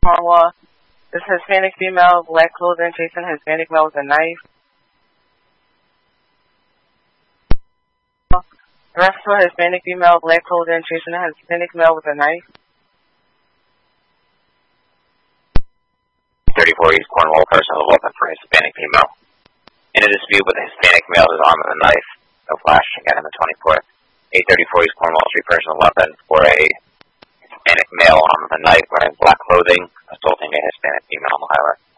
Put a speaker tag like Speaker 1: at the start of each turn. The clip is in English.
Speaker 1: Cornwall. This Hispanic female, black clothing, chasing Hispanic male with a knife. Arrest for Hispanic female, black clothing, chasing a Hispanic male with a knife.
Speaker 2: 34 East Cornwall, person with a weapon for Hispanic female. In a dispute with a Hispanic male, his arm with a knife. No flash, again on the 24th. 834 East Cornwall Street, person with a weapon for a Hispanic male, armed with a knife, wearing black clothing, assaulting a Hispanic female on the highway.